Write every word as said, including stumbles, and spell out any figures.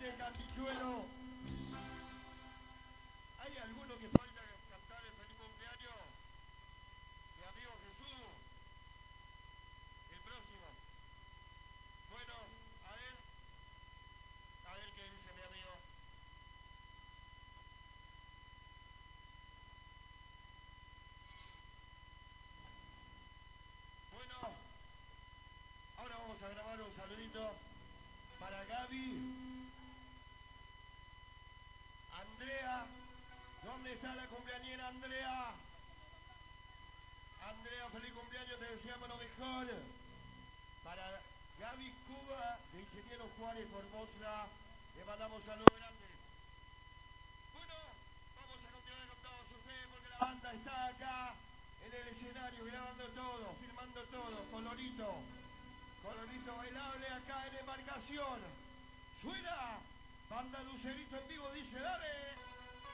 gente, Candichuelo. ¿Hay alguno que falta cantar el feliz cumpleaños? Mi amigo Jesús. El próximo. Bueno, a ver. A ver qué dice mi amigo. Bueno, ahora vamos a grabar un saludito para Gaby. Andrea. ¿Dónde está la cumpleañera Andrea? Andrea, feliz cumpleaños, te deseamos lo mejor. Para Gaby Cuba, de Ingeniero Juárez Formosa, le mandamos saludos grandes. Bueno, vamos a continuar con todos ustedes porque la banda está acá en el escenario grabando todo, filmando todo, colorito, colorito bailable acá en Embarcación. Suena Banda Lucerito en vivo.